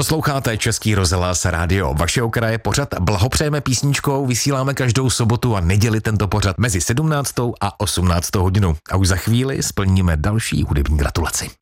Posloucháte Český rozhlas Rádio vašeho kraje, pořad Blahopřejeme písničkou vysíláme každou sobotu a neděli tento pořad mezi 17. a 18. hodinou. A už za chvíli splníme další hudební gratulaci.